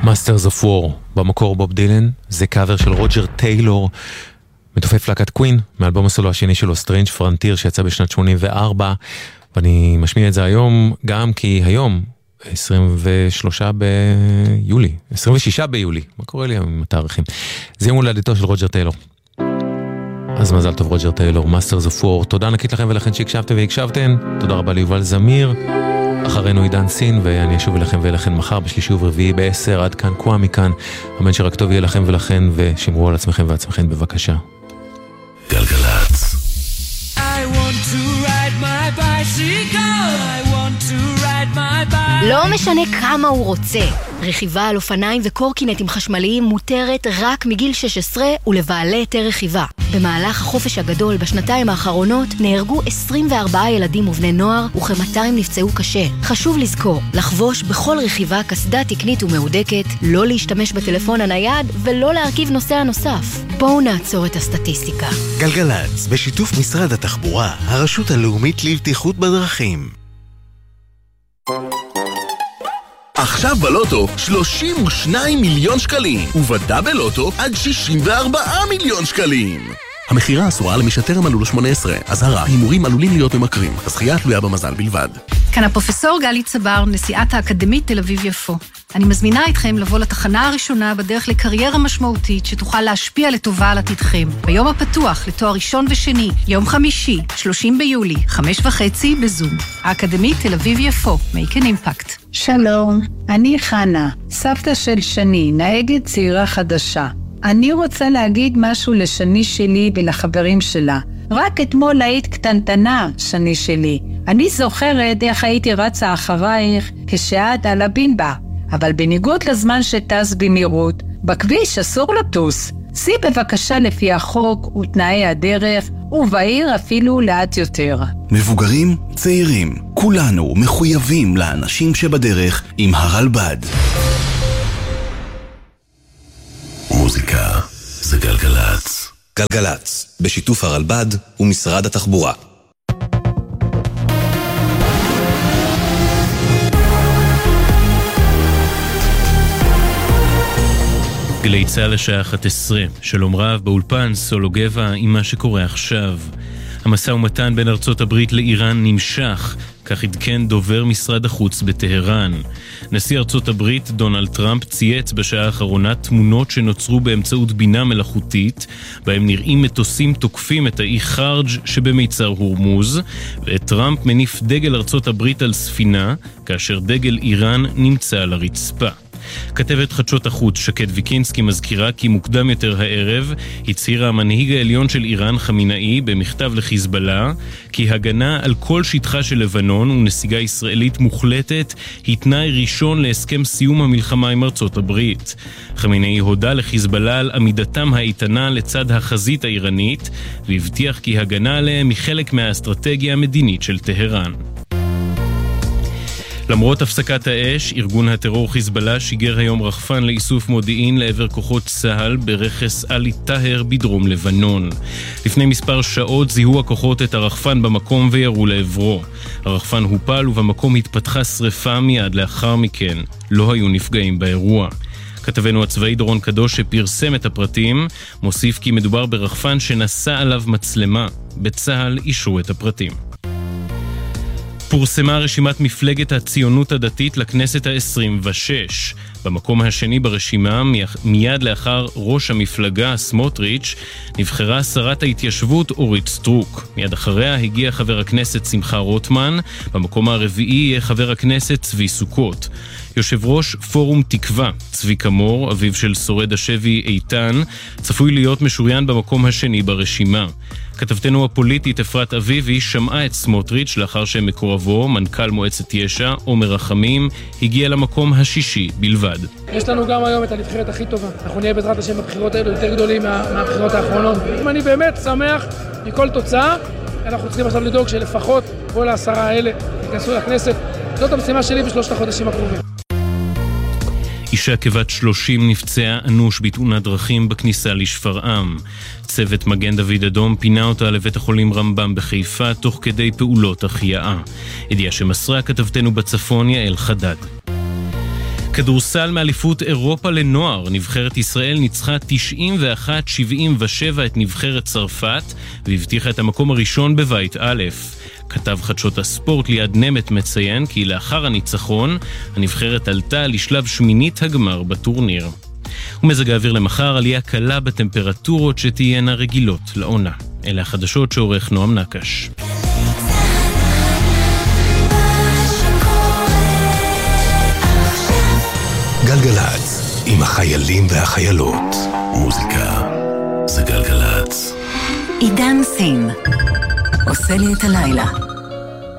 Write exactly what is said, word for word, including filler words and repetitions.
Masters of War, במקור בוב דילן, זה קאבר של רוג'ר טיילור, מתופף להקת קווין, מאלבום הסולו השני שלו, Strange Frontier, שיצא בשנת שמונים וארבע, ואני משמיע את זה היום, גם כי היום, עשרים ושלושה ביולי, עשרים ושישה ביולי, מה קורה לי עם התאריכים? זה יום הולדתו של רוג'ר טיילור. אז מזל טוב רוג'ר טיילור, Masters of War, תודה ענקית לכם ולכן שהקשבתם והקשבתן, תודה רבה ליובל זמיר, אחרינו עידן סין, ואני אשוב אליכם ואליכן מחר בשלישי וברביעי בעשר, עד כאן קואה מכאן, אמן שרק טוב יהיה לכם ולכן, ושמרו על עצמכם ועצמכם בבקשה. גלגלצ. I want to ride my bicycle, I want to ride my bicycle. לא משנה כמה הוא רוצה, רכיבה על אופניים וקורקינטים חשמליים מותרת רק מגיל שש עשרה ולבעלי היתר רכיבה. במהלך החופש הגדול בשנתיים האחרונות נהרגו עשרים וארבעה ילדים ובני נוער וכ-מאתיים נפצעו קשה. חשוב לזכור, לחבוש בכל רכיבה קסדה תקנית ומהודקת, לא להשתמש בטלפון הנייד ולא להרכיב נוסע נוסף. בואו נעצור את הסטטיסטיקה. גלגלצ, בשיתוף משרד התחבורה, הרשות הלאומית לבטיחות בדרכים. עכשיו בלוטו שלושים ושניים מיליון שקלים, ובדאבל לוטו עד שישים וארבעה מיליון שקלים. המחירה אסורה למי שטרם מלאו שמונה עשרה. אזהרה, הימורים עלולים להיות ממכרים. הזכייה תלויה במזל בלבד. כאן הפרופסור גלי צבר, נשיאת האקדמית תל אביב יפו. אני מזמינה אתכם לבוא לתחנה הראשונה בדרך לקריירה משמעותית שתוכל להשפיע לטובה על עתידכם. ביום הפתוח לתואר ראשון ושני, יום חמישי, שלושים ביולי, חמש וחצי בזום. האקדמית תל אביב יפו, make an impact. שלום, אני חנה, סבתא של שני, נהגת צעירה חדשה. אני רוצה להגיד משהו לשני שלי ולחברים שלה. רק אתמול היית קטנטנה, שני שלי. אני זוכרת איך הייתי רצה אחרייך כשאת על הבינבה. אבל בניגוד לזמן שטס במהירות, בכביש אסור לטוס. סי בבקשה לפי החוק ותנאי הדרך, ובעיר אפילו לאט יותר. מבוגרים, צעירים, כולנו מחויבים לאנשים שבדרך עם הרלב"ד. מוזיקה זה גלגלצ. גלגלצ, בשיתוף הרלב"ד ומשרד התחבורה. גלי צהל לשעה אחת עשרה, שלום רב באולפן סולו גבע עם מה שקורה עכשיו. המשא ומתן בין ארצות הברית לאיראן נמשך, כך עדכן דובר משרד החוץ בטהרן. נשיא ארצות הברית דונלד טראמפ צייץ בשעה האחרונה תמונות שנוצרו באמצעות בינה מלאכותית, בהם נראים מטוסים תוקפים את האי חרג' שבמיצר הורמוז, ואת טראמפ מניף דגל ארצות הברית על ספינה, כאשר דגל איראן נמצא על הרצפה. כתבת חדשות החוץ שקד ויקינסקי מזכירה כי מוקדם יותר הערב הצהירה המנהיג העליון של איראן חמינאי במכתב לחיזבאללה כי הגנה על כל שטחה של לבנון ונסיגה ישראלית מוחלטת היא תנאי ראשון להסכם סיום המלחמה עם ארצות הברית. חמינאי הודה לחיזבאללה על עמידתם האיתנה לצד החזית האיראנית והבטיח כי הגנה עליהם היא חלק מהאסטרטגיה המדינית של טהרן. למרות הפסקת האש, ארגון הטרור חיזבאללה שיגר היום רחפן לאיסוף מודיעין לעבר כוחות צה"ל ברכס אלי טהר בדרום לבנון. לפני מספר שעות זיהו הכוחות את הרחפן במקום וירו לעברו. הרחפן הופל ובמקום התפתחה שריפה מיד לאחר מכן. לא היו נפגעים באירוע. כתבנו הצבאי דורון קדוש שפרסם את הפרטים, מוסיף כי מדובר ברחפן שנשא עליו מצלמה. בצה"ל אישרו את הפרטים. פורסמה רשימת מפלגת הציונות הדתית לכנסת ה-עשרים ושש. במקום השני ברשימה, מיד לאחר ראש המפלגה סמוטריץ', נבחרה שרת ההתיישבות אורית סטרוק. מיד אחריה הגיע חבר הכנסת שמחה רוטמן, במקום הרביעי יהיה חבר הכנסת צבי סוכות. יושב ראש פורום תקווה, צבי כמור, אביו של שורד השבי איתן, צפוי להיות משוריין במקום השני ברשימה. כתבתנו הפוליטית אפרת אביבי שמעה את סמוטריץ' לאחר שמקורבו, מנכ"ל מועצת יש"ע, עומר רחמים, הגיע למקום השישי בלבד. יש לנו גם היום את הנבחרת הכי טובה. אנחנו נהיה בעזרת השם בבחירות האלו יותר גדולים מה, מהבחירות האחרונות. אם אני באמת שמח מכל תוצאה, אנחנו צריכים עכשיו לדאוג שלפחות כל העשרה האלה ייכנסו לכנסת. זאת המשימה שלי בשלושת החודשים הקרובים. אישה כבת שלושים נפצעה אנוש בתאונת דרכים בכניסה לשפרעם. צוות מגן דוד אדום פינה אותה לבית החולים רמב"ם בחיפה תוך כדי פעולות החייאה. ידיעה שמסרה כתבתנו בצפון יעל חדד. כדורסל מאליפות אירופה לנוער, נבחרת ישראל ניצחה תשעים ואחת שבעים ושבע את נבחרת צרפת והבטיחה את המקום הראשון בבית א'. כתב חדשות הספורט ליד נמת מציין כי לאחר הניצחון הנבחרת עלתה לשלב שמינית הגמר בטורניר. ומזג האוויר למחר, עלייה קלה בטמפרטורות שתהיינה רגילות לעונה. אלה החדשות שעורך נועם נקש. גלגלץ, עם החיילים והחיילות. מוזיקה זה גלגלץ. עידן סין עושה לי את הלילה.